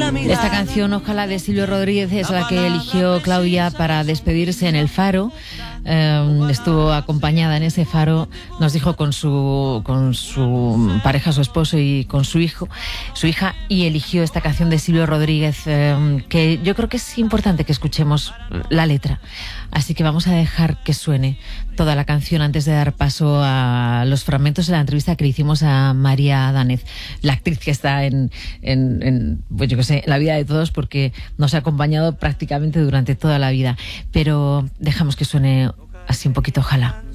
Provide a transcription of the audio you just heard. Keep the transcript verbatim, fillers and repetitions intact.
Esta canción, Ojalá, de Silvio Rodríguez, es la que eligió Claudia para despedirse en el Faro. Eh, estuvo acompañada en ese Faro, nos dijo, con su con su pareja, su esposo, y con su hijo, su hija, y eligió esta canción de Silvio Rodríguez, eh, que yo creo que es importante que escuchemos la letra. Así que vamos a dejar que suene toda la canción antes de dar paso a los fragmentos de la entrevista que le hicimos a María Danez, la actriz que está en, en, en pues yo qué sé, la vida de todos, porque nos ha acompañado prácticamente durante toda la vida. Pero dejamos que suene así un poquito, Ojalá.